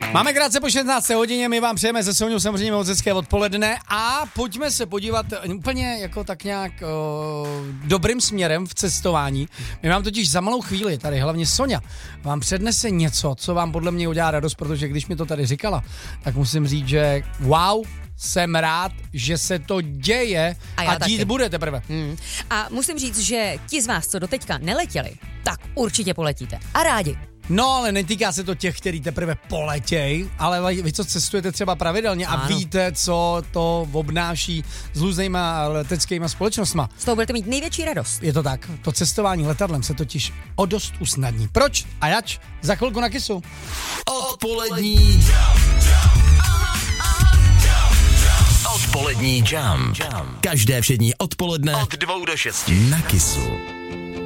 Máme krátce po 16. hodině, my vám přejeme ze Soňou samozřejmě moc hezké odpoledne a pojďme se podívat úplně jako tak nějak dobrým směrem v cestování. My vám totiž za malou chvíli, tady hlavně Soňa, vám přednese něco, co vám podle mě udělá radost, protože když mi to tady říkala, tak musím říct, že wow, jsem rád, že se to děje a dít bude teprve. A musím říct, že ti z vás, co doteďka neletěli, tak určitě poletíte. A rádi. No, ale netýká se to těch, který teprve poletěj, ale vy, co cestujete třeba pravidelně a víte, co to obnáší s různýma leteckýma společnostma. Z toho budete mít největší radost. Je to tak. To cestování letadlem se totiž o dost usnadní. Proč? A jač? Za chvilku na Kissu. Odpolední Odpolední Jump. Každé všední odpoledne od 2 do 6 na Kissu.